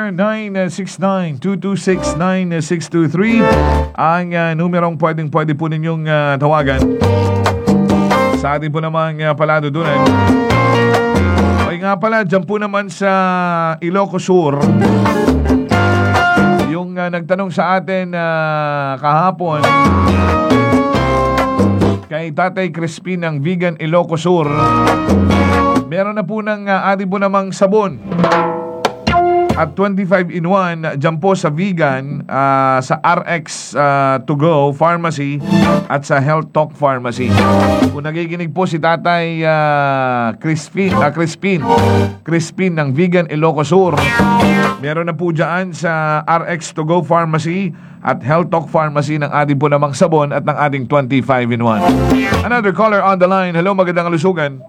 0969-226-9623 ang numerong pwede po ninyong tawagan sa ating po namang paladudunan. Okay nga pala, dyan po naman sa Ilocos Sur, yung nagtanong sa atin kahapon kay Tatay Crispin ng Vegan Ilocos Sur, meron na po ng ating po namang sabon at 25 in 1 dyan po sa Vegan, sa RX To Go Pharmacy at sa Health Talk Pharmacy. Kung nagiginig po si Tatay Crispin ng Vegan Ilocos Sur, meron na po dyan sa RX To Go Pharmacy at Health Talk Pharmacy ng ating po namang sabon at ng ating 25 in 1. Another caller on the line. Hello, magandang kalusugan.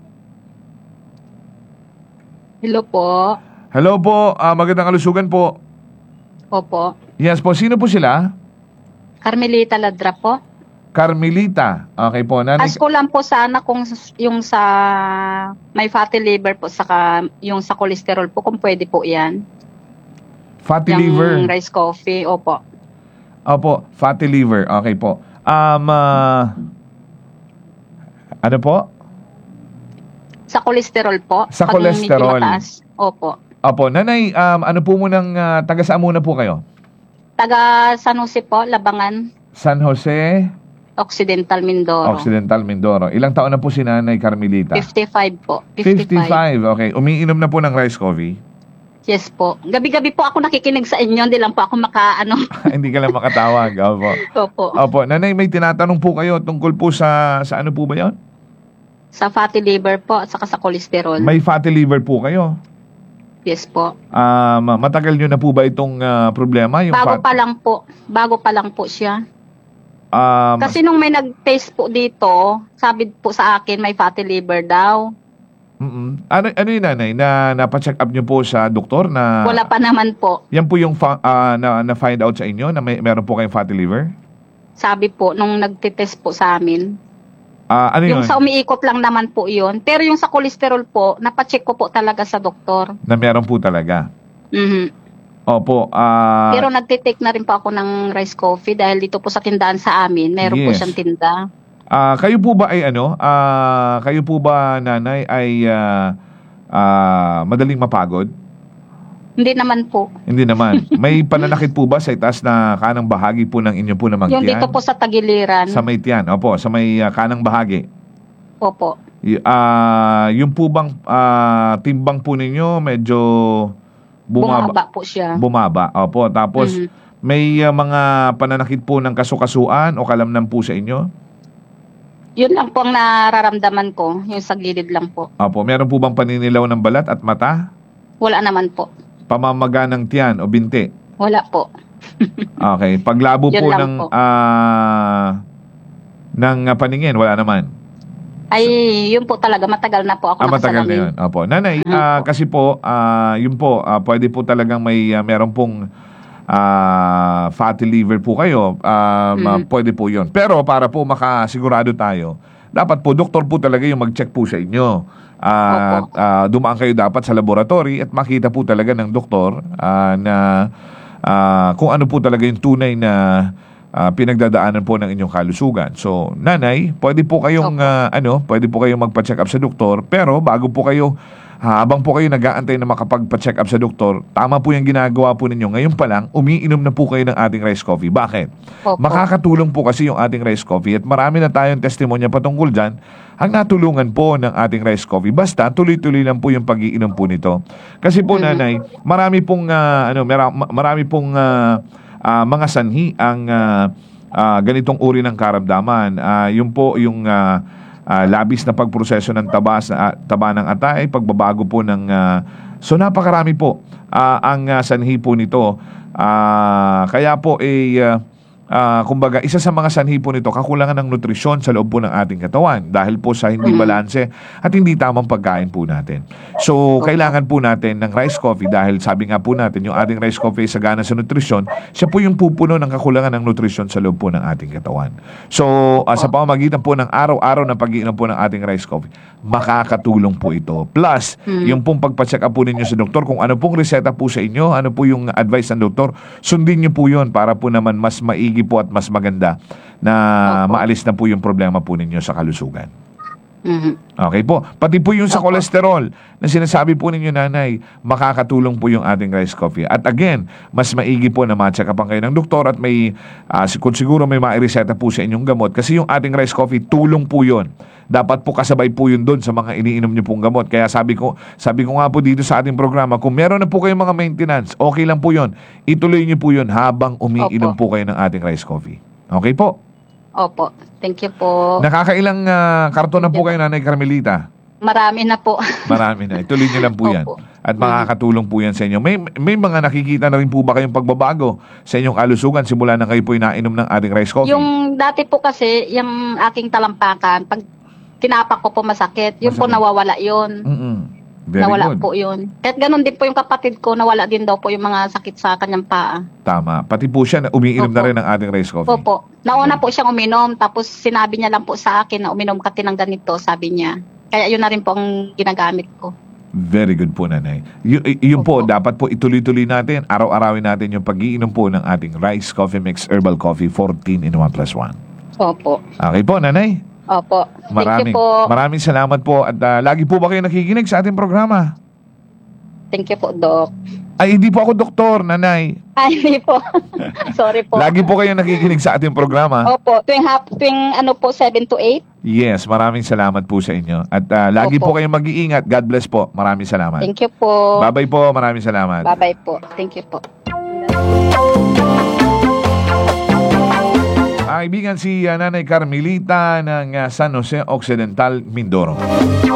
Hello po. Hello po, magandang kalusugan po. Opo. Yes po, sino po sila? Carmelita Ladra po. Carmelita. Okay po. Ask ko lang po sana kung yung sa may fatty liver po, saka yung sa cholesterol po, kung pwede po yan. Fatty yung liver. rice coffee, opo. Opo, fatty liver. Okay po. Ano po? Sa cholesterol po. Sa pag cholesterol. medyo mataas. Opo. Opo, nanay, ano po munang taga saan muna po kayo? Taga San Jose po, Labangan, San Jose, Occidental Mindoro. Occidental Mindoro. Ilang taon na po si Nanay Carmelita? 55 po. 55. Okay. Umiinom na po ng rice coffee? Yes po. Gabi-gabi po ako nakikinig sa inyo, hindi lang po ako Hindi ka lang makatawag. Opo. Opo. Opo. Nanay, may tinatanong po kayo tungkol po sa ano po ba yon? Sa fatty liver po at saka sa cholesterol. May fatty liver po kayo? Yes po. Matagal nyo na po ba itong problema? Yung Bago pa lang po. Bago pa lang po siya. Kasi nung may nag-test po dito, sabi po sa akin may fatty liver daw. Ano yun, nanay? Na-check up nyo po sa doktor na... Wala pa naman po. Yan po yung na-find out sa inyo na meron po kayong fatty liver? Sabi po, nung nagtitest po sa amin. Ano yung yun? sa umiikot lang naman po yun. Pero yung sa cholesterol po, napacheck ko po talaga sa doktor. Na meron po talaga? Opo. Pero nagtitake na rin po ako ng rice coffee dahil dito po sa tindahan sa amin, meron po siyang tinda. Kayo po ba ay kayo po ba, nanay, ay madaling mapagod? Hindi naman po. Hindi naman. May pananakit po ba sa itaas na kanang bahagi po ng inyo po namang Yung tiyan? dito po sa tagiliran. Sa may tiyan. Opo, sa may kanang bahagi. Opo. Yung po bang timbang po ninyo medyo bumaba po siya. Bumaba. Opo. Tapos may mga pananakit po ng kasukasuan o kalamnan po sa inyo? Yun lang po ang nararamdaman ko, yung sa gilid lang po. Opo. Meron po bang paninilaw ng balat at mata? Wala naman po. Pamamaga ng tiyan o binti? Wala po. Okay. Paglabo po Yun lang ng po. ng paningin, wala naman. Ay, yun po talaga. Matagal na po ako Matagal na nakasalamin. yun. Opo. Nanay, kasi po, yun po, pwede po talagang may meron pong fatty liver po kayo. Pwede po yun. Pero para po makasigurado tayo, dapat po, doktor po talaga yung mag-check po sa inyo. Dumaan kayo dapat sa laboratory at makita po talaga ng doktor na kung ano po talaga yung tunay na pinagdadaanan po ng inyong kalusugan. So, nanay, pwede po kayong pwede po kayong magpa-check up sa doktor, pero bago po kayo habang po kayo nag-aantay na makapagpa-check up sa doktor, tama po yung ginagawa po ninyo. Ngayon pa lang, umiinom na po kayo ng ating rice coffee. Bakit? Opo. Makakatulong po kasi yung ating rice coffee at marami na tayong testimonya patungkol dyan ang natulungan po ng ating rice coffee. Basta tuloy-tuloy lang po yung pag-iinom po nito. Kasi po, nanay, marami pong mga sanhi ang ganitong uri ng karamdaman. Yung po yung labis na pagproseso ng taba ng atay, pagbabago po ng so napakarami po ang sanhi po nito. Kaya po kumbaga, isa sa mga sanhi po nito, kakulangan ng nutrisyon sa loob po ng ating katawan dahil po sa hindi balanse at hindi tamang pagkain po natin. So, kailangan po natin ng rice coffee dahil sabi nga po natin, yung ating rice coffee ay sagana sa nutrisyon, siya po yung pupuno ng kakulangan ng nutrisyon sa loob po ng ating katawan. So, sa pamamagitan po ng araw-araw na pag-iinom po ng ating rice coffee, makakatulong po ito. Plus, yung pong pagpa-check up po ninyo sa doktor, kung ano pong reseta po sa inyo, ano po yung advice ng doktor, sundin nyo po yun para po naman mas maigi po at mas maganda na maalis na po yung problema po ninyo sa kalusugan. Okay po. Pati po yung sa cholesterol na sinasabi po ninyo, nanay, makakatulong po yung ating rice coffee. At again, mas maigi po na ma-check up kayo ng doktor at may, kung siguro may maireseta po sa inyong gamot. Kasi yung ating rice coffee, tulong po yun. Dapat po kasabay po yun doon sa mga iniinom nyo pong gamot. Kaya sabi ko nga po dito sa ating programa, kung meron na po kayong mga maintenance, okay lang po yun. Ituloy nyo po yun habang umiinom po kayo ng ating rice coffee. Okay po? Opo. Thank you po. Nakakailang karton na po kayo, Nanay Carmelita? Marami na po. Marami na. Ituloy nyo lang po yan. Opo. At makakatulong po yan sa inyo. May mga nakikita na rin po ba kayong pagbabago sa inyong kalusugan simula na kayo po inainom ng ating rice coffee? Yung dati po kasi, yung aking talampakan, pag tinapak ko po masakit, yun po Masakit. nawawala yun. Very Nawala good. po yun. Kahit ganun din po yung kapatid ko, nawala din daw po yung mga sakit sa kanyang paa. Tama. Pati po siya na umiinom na Opo. rin ng ating rice coffee. Opo. Nauna po siyang uminom, tapos sinabi niya lang po sa akin na uminom ka ng ganito, sabi niya. Kaya yun na rin po ang ginagamit ko. Very good po, Nanay. Yun po, Opo. dapat po ituloy-tuloy natin, araw-arawin natin yung pag-iinom po ng ating Rice Coffee Mix Herbal Coffee 14 in 1+1. Opo. Okay po, Nanay? Opo. Thank you po. Maraming salamat po at lagi po ba kayo nakikinig sa ating programa? Thank you po, Doc. Ay, hindi po ako doktor, Nanay. Ay, hindi po. Sorry po. Lagi po kayo nakikinig sa ating programa. Opo. Tuwing ano po, 7 to 8. Yes, maraming salamat po sa inyo. At lagi po Opo. kayong mag-iingat. God bless po. Maraming salamat. Thank you po. Bye-bye po. Maraming salamat. Bye-bye po. Thank you po. Kaibigan si Nanay Carmelita ng San Jose Occidental, Mindoro.